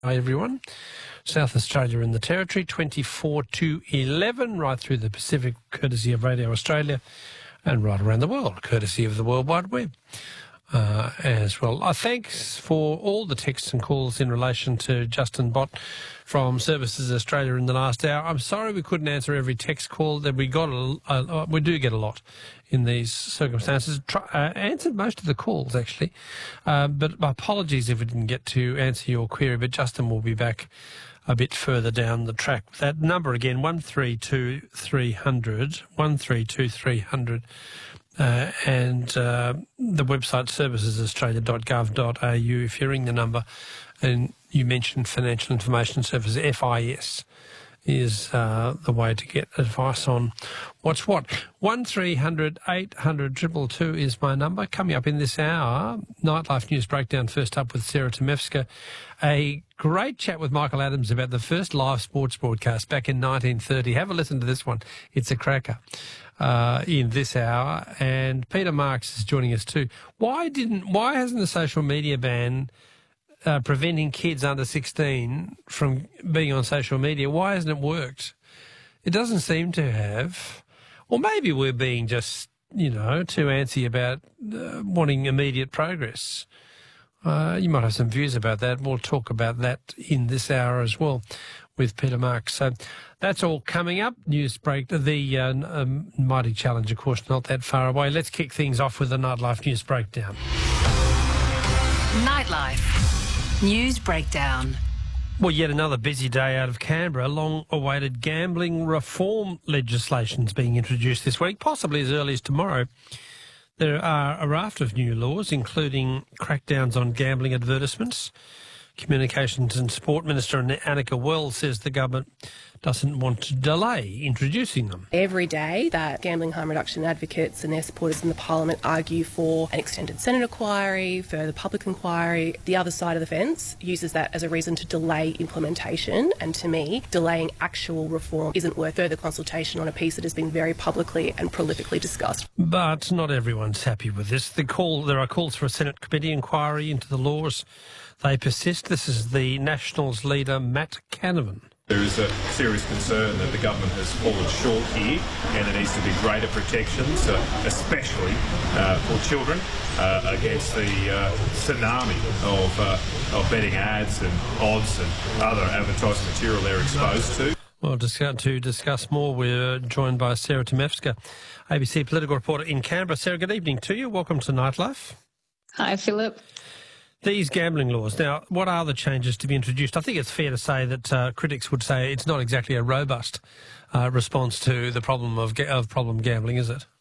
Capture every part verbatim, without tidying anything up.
Hi everyone. South Australia and the Territory, twenty-four to eleven, right through the Pacific, courtesy of Radio Australia, and right around the world, courtesy of the World Wide Web uh, as well. Uh, thanks for all the texts and calls in relation to Justin Bott from Services Australia in the last hour. I'm sorry we couldn't answer every text call that we got. A, a, we do get a lot in these circumstances. Try, uh, answered most of the calls, actually. Uh, but my apologies if we didn't get to answer your query, but Justin will be back a bit further down the track. That number again, one three two three hundred, one three two three hundred, uh, and uh, the website services australia dot gov dot a u. If you ring the number and you mentioned Financial Information Service, F I S, is uh, the way to get advice on what's what. one three hundred eight hundred two two two is my number. Coming up in this hour, Nightlife News Breakdown, first up with Sarah Tomevska. A great chat with Michael Adams about the first live sports broadcast back in nineteen thirty. Have a listen to this one. It's a cracker uh, in this hour. And Peter Marks is joining us too. Why didn't? Why hasn't the social media ban Uh, preventing kids under sixteen from being on social media, why hasn't it worked? It doesn't seem to have. Or maybe we're being just, you know, too antsy about uh, wanting immediate progress. Uh, you might have some views about that. We'll talk about that in this hour as well with Peter Marks. So that's all coming up. News break. The uh, um, Mighty Challenge, of course, not that far away. Let's kick things off with the Nightlife News Breakdown. Nightlife News Breakdown. Well, yet another busy day out of Canberra. Long-awaited gambling reform legislation is being introduced this week, possibly as early as tomorrow. There are a raft of new laws, including crackdowns on gambling advertisements. Communications and Sport Minister Annika Wells says the government doesn't want to delay introducing them. Every day that gambling harm reduction advocates and their supporters in the parliament argue for an extended Senate inquiry, further public inquiry, the other side of the fence uses that as a reason to delay implementation. And to me, delaying actual reform isn't worth further consultation on a piece that has been very publicly and prolifically discussed. But not everyone's happy with this. The call, there are calls for a Senate committee inquiry into the laws. They persist. This is the Nationals leader, Matt Canavan. There is a serious concern that the government has fallen short here, and there needs to be greater protections, uh, especially uh, for children, uh, against the uh, tsunami of, uh, of betting ads and odds and other advertising material they're exposed to. Well, to discuss more, we're joined by Sarah Tomevska, A B C political reporter in Canberra. Sarah, good evening to you. Welcome to Nightlife. Hi, Philip. These gambling laws, now, what are the changes to be introduced? I think it's fair to say that uh, critics would say it's not exactly a robust uh, response to the problem of, ga- of problem gambling, is it?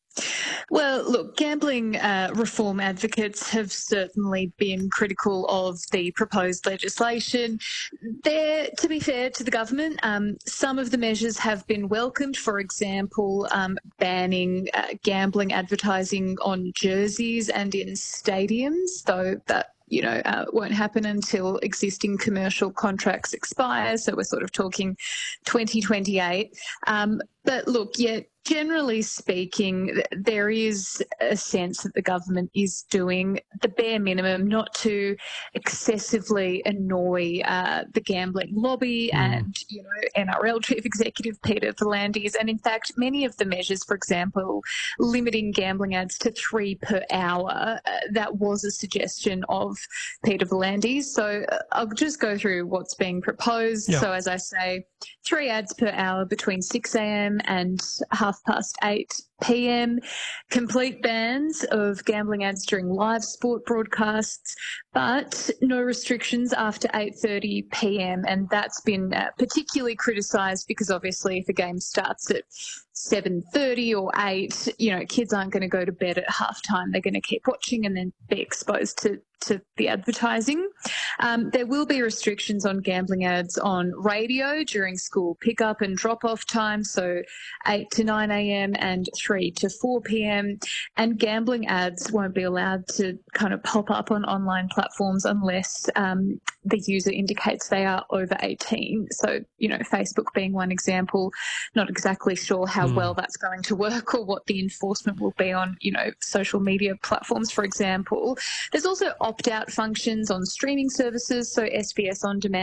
Well, look, gambling uh, reform advocates have certainly been critical of the proposed legislation. There, to be fair to the government, um, some of the measures have been welcomed. For example, um, banning uh, gambling advertising on jerseys and in stadiums, though that you know, uh, won't happen until existing commercial contracts expire. So we're sort of talking twenty twenty-eight. Um, but look, yet generally speaking, there is a sense that the government is doing the bare minimum not to excessively annoy uh, the gambling lobby mm. and, you know, N R L Chief Executive Peter V'landys. And in fact, many of the measures, for example, limiting gambling ads to three per hour, uh, that was a suggestion of Peter V'landys. So uh, I'll just go through what's being proposed. Yeah. So as I say, three ads per hour between six a m and half past eight p m, complete bans of gambling ads during live sport broadcasts, but no restrictions after eight thirty p m, and that's been uh, particularly criticised because obviously if a game starts at seven thirty or eight, you know, kids aren't going to go to bed at halftime. They're going to keep watching and then be exposed to to the advertising. Um, there will be restrictions on gambling ads on radio during school pick-up and drop-off time, so eight to nine a m and three three to four p.m, and gambling ads won't be allowed to kind of pop up on online platforms unless um, the user indicates they are over eighteen. So, you know, Facebook being one example, not exactly sure how mm. well that's going to work or what the enforcement will be on, you know, social media platforms, for example. There's also opt-out functions on streaming services, so S B S On Demand